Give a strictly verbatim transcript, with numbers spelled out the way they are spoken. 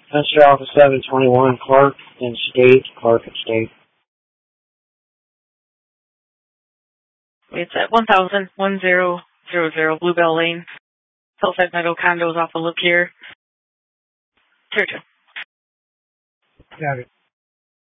Fenster Alpha seven twenty-one, Clark and State, Clark and State. It's at one thousand, one zero zero zero Bluebell Lane, Hillside Meadow condos off the look here. Tier two. Got it.